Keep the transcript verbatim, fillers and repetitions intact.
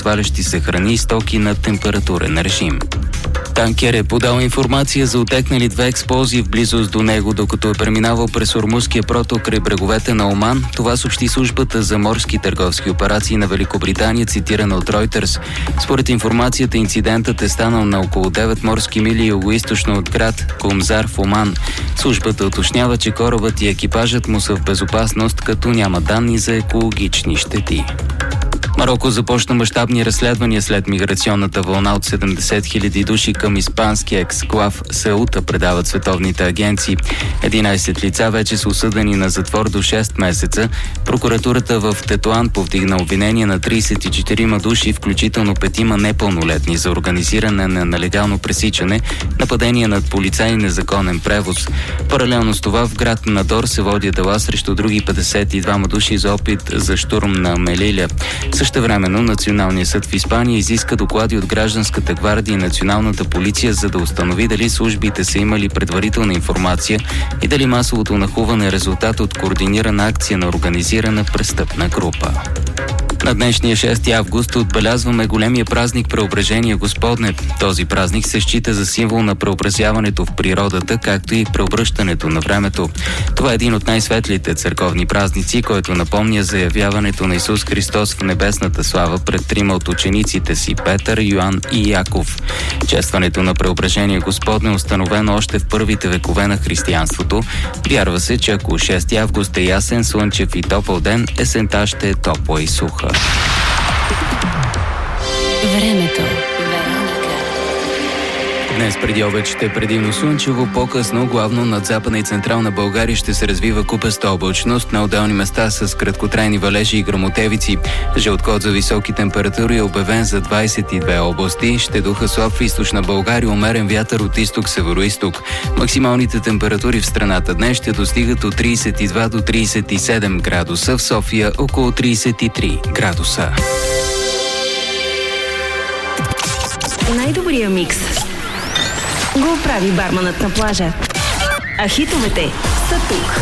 разтварящи се храни и стоки на температурен режим. Танкер е подал информация за отекнали две експлозии в близост до него, докато е преминавал през Ормузския проток край бреговете на Оман. Това съобщи службата за морски търговски операции на Великобритания, цитирана от Reuters. Според информацията, инцидентът е станал на около девет морски мили югоизточно от град Кумзар в Оман. Службата уточнява, че корабът и екипажът му са в безопасност, като няма данни за екологични щети. Мароко започна мащабни разследвания след миграционната вълна от седемдесет хиляди души към испанския ексклав Сеута, предават световните агенции. единайсет лица вече са осъдени на затвор до шест месеца. Прокуратурата в Тетуан повдигна обвинение на трийсет и четирима души, включително петима непълнолетни, за организиране на нелегално пресичане, нападение над полицаи и незаконен превоз. Паралелно с това в град Надор се води дела срещу други петдесет и двама души за опит за щурм на Мелиля. Същевременно Националният съд в Испания изиска доклади от Гражданската гвардия и Националната полиция, за да установи дали службите са имали предварителна информация и дали масовото нахлуване е резултат от координирана акция на организирана престъпна група. На днешния шести август отбелязваме големия празник Преображение Господне. Този празник се счита за символ на преобразяването в природата, както и преобръщането на времето. Това е един от най-светлите църковни празници, който напомня заявяването на Исус Христос в небесната слава пред трима от учениците си – Петър, Йоан и Яков. Честването на Преображение Господне е установено още в първите векове на християнството. Вярва се, че ако шести август е ясен, слънчев и топъл ден, есента ще е топла и суха. Времето. Днес преди обед ще е предимно слънчево, по-късно, главно над Западна и Централна България ще се развива купеста облачност, на отделни места с краткотрайни валежи и гръмотевици. Жълт код за високи температури е обявен за двайсет и две области. Ще духа слаб в източна България, умерен вятър от изток-североизток. Максималните температури в страната днес ще достигат от трийсет и два до трийсет и седем градуса, в София около трийсет и три градуса. Най-добрия микс го прави барманът на плажа. А хитовете са тук.